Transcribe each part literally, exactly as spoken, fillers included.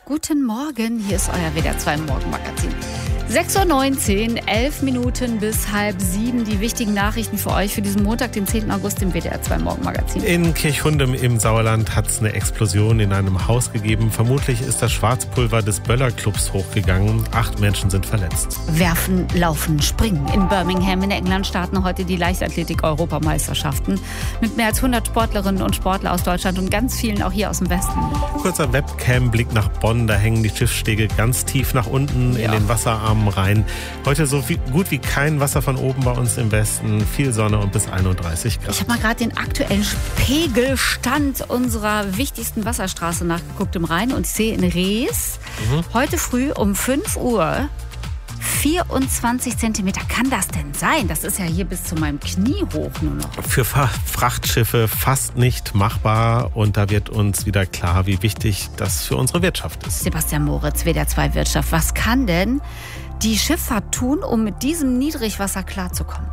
Guten Morgen, hier ist euer W D R zwei Morgenmagazin. sechs Uhr neunzehn, elf Minuten bis halb sieben. Die wichtigen Nachrichten für euch für diesen Montag, den zehnten August im W D R zwei Morgenmagazin. In Kirchhundem im Sauerland hat es eine Explosion in einem Haus gegeben. Vermutlich ist das Schwarzpulver des Böller-Clubs hochgegangen. Acht Menschen sind verletzt. Werfen, Laufen, Springen. In Birmingham in England starten heute die Leichtathletik-Europameisterschaften mit mehr als hundert Sportlerinnen und Sportler aus Deutschland und ganz vielen auch hier aus dem Westen. Kurzer Webcam-Blick nach Bonn. Da hängen die Schiffsstege ganz tief nach unten ja. in den Wasserarm rein. Heute so viel, gut wie kein Wasser von oben bei uns im Westen. Viel Sonne und bis einunddreißig Grad. Ich habe mal gerade den aktuellen Pegelstand unserer wichtigsten Wasserstraße nachgeguckt im Rhein und ich sehe in Rees mhm. heute früh um fünf Uhr vierundzwanzig Zentimeter. Kann das denn sein? Das ist ja hier bis zu meinem Knie hoch nur noch. Für Frachtschiffe fast nicht machbar. Und da wird uns wieder klar, wie wichtig das für unsere Wirtschaft ist. Sebastian Moritz, W D R zwei Wirtschaft. Was kann denn die Schifffahrt tun, um mit diesem Niedrigwasser klarzukommen?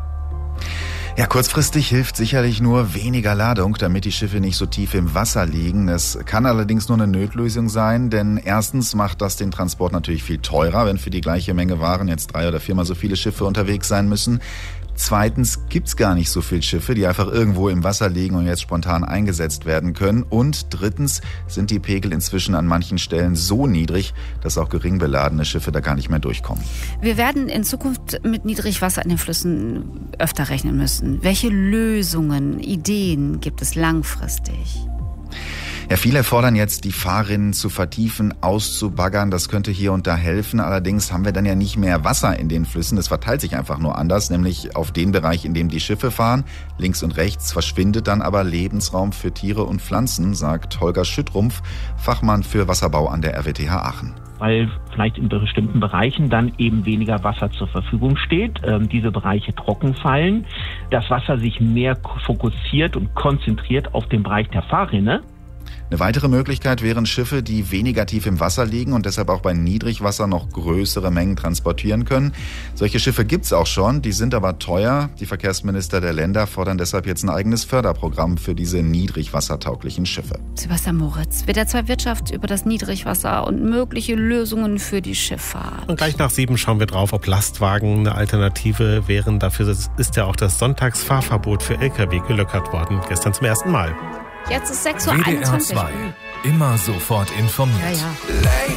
Ja, kurzfristig hilft sicherlich nur weniger Ladung, damit die Schiffe nicht so tief im Wasser liegen. Es kann allerdings nur eine Notlösung sein, denn erstens macht das den Transport natürlich viel teurer, wenn für die gleiche Menge Waren jetzt drei oder viermal so viele Schiffe unterwegs sein müssen. Zweitens gibt's gar nicht so viele Schiffe, die einfach irgendwo im Wasser liegen und jetzt spontan eingesetzt werden können. Und drittens sind die Pegel inzwischen an manchen Stellen so niedrig, dass auch gering beladene Schiffe da gar nicht mehr durchkommen. Wir werden in Zukunft mit Niedrigwasser in den Flüssen öfter rechnen müssen. Welche Lösungen, Ideen gibt es langfristig? Ja, viele fordern jetzt, die Fahrrinnen zu vertiefen, auszubaggern. Das könnte hier und da helfen. Allerdings haben wir dann ja nicht mehr Wasser in den Flüssen. Das verteilt sich einfach nur anders, nämlich auf den Bereich, in dem die Schiffe fahren. Links und rechts verschwindet dann aber Lebensraum für Tiere und Pflanzen, sagt Holger Schüttrumpf, Fachmann für Wasserbau an der R W T H Aachen. Weil vielleicht in bestimmten Bereichen dann eben weniger Wasser zur Verfügung steht, ähm, diese Bereiche trocken fallen, das Wasser sich mehr fokussiert und konzentriert auf den Bereich der Fahrrinne. Eine weitere Möglichkeit wären Schiffe, die weniger tief im Wasser liegen und deshalb auch bei Niedrigwasser noch größere Mengen transportieren können. Solche Schiffe gibt's auch schon, die sind aber teuer. Die Verkehrsminister der Länder fordern deshalb jetzt ein eigenes Förderprogramm für diese niedrigwassertauglichen Schiffe. Sebastian Moritz, W D R zwei Wirtschaft über das Niedrigwasser und mögliche Lösungen für die Schifffahrt. Und gleich nach sieben schauen wir drauf, ob Lastwagen eine Alternative wären. Dafür ist ja auch das Sonntagsfahrverbot für L K W gelockert worden. Gestern zum ersten Mal. Jetzt ist sechs Uhr einundzwanzig. W D R zwei. Immer sofort informiert. Ja, ja.